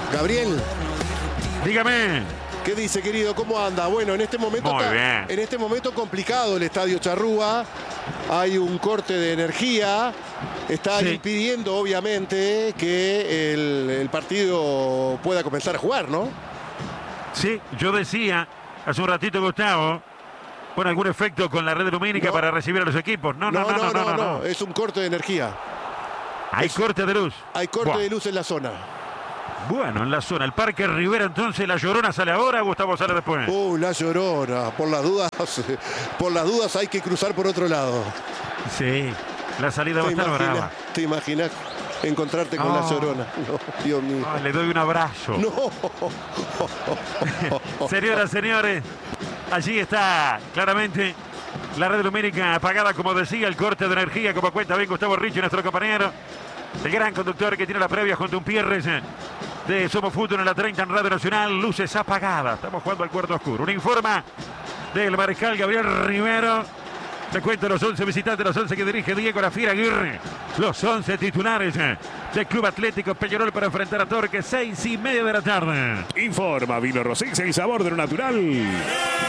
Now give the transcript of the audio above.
Gabriel, Dígame. ¿qué dice, querido? ¿Cómo anda? Bueno, en este momento Muy bien. en este momento complicado el Estadio Charrúa. Hay un corte de energía. Está Sí. impidiendo, obviamente, que el partido pueda comenzar a jugar, ¿no? Sí, yo decía hace un ratito, Gustavo, pon algún efecto con la red lumínica No. para recibir a los equipos. No. Es un corte de energía. Hay corte de luz. Hay corte Buah. de luz en la zona. Bueno, en la zona. El Parque Rivera, entonces, la Llorona sale ahora, Gustavo sale después. La Llorona. Por las dudas hay que cruzar por otro lado. Sí, la salida va a estar brava. ¿Te imaginas encontrarte con la Llorona? No, Dios mío. Le doy un abrazo. No. Señoras, señores, allí está claramente la red lumínica apagada, como decía, el corte de energía, como cuenta bien Gustavo Ricci, nuestro compañero, el gran conductor que tiene la previa junto a un Pierres de Somos Fútbol en la 30 en Radio Nacional. Luces apagadas, estamos jugando al cuarto oscuro. Un informe del mariscal Gabriel Rivero. Te cuento los 11 visitantes, los 11 que dirige Diego La Fiera Aguirre, los 11 titulares del Club Atlético Peñarol para enfrentar a Torque, 6:30 de la tarde. Informa Vino Rosés, el sabor de lo natural.